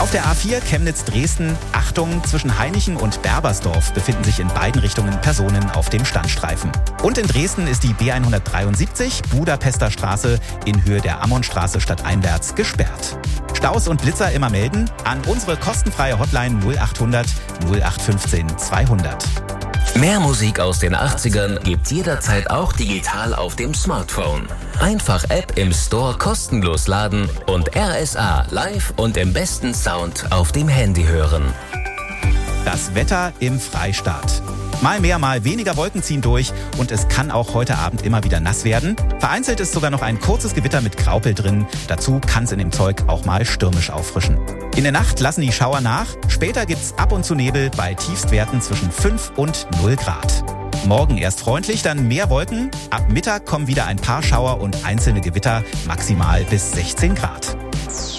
Auf der A4 Chemnitz-Dresden, Achtung, zwischen Hainichen und Berbersdorf befinden sich in beiden Richtungen Personen auf dem Standstreifen. Und in Dresden ist die B173 Budapester Straße in Höhe der Ammonstraße stadteinwärts gesperrt. Staus und Blitzer immer melden an unsere kostenfreie Hotline 0800 0815 200. Mehr Musik aus den 80ern gibt's jederzeit auch digital auf dem Smartphone. Einfach App im Store kostenlos laden und RSA live und im besten Sound auf dem Handy hören. Das Wetter im Freistaat. Mal mehr, mal weniger Wolken ziehen durch und es kann auch heute Abend immer wieder nass werden. Vereinzelt ist sogar noch ein kurzes Gewitter mit Graupel drin. Dazu kann es in dem Zeug auch mal stürmisch auffrischen. In der Nacht lassen die Schauer nach. Später gibt's ab und zu Nebel bei Tiefstwerten zwischen 5 und 0 Grad. Morgen erst freundlich, dann mehr Wolken. Ab Mittag kommen wieder ein paar Schauer und einzelne Gewitter, maximal bis 16 Grad.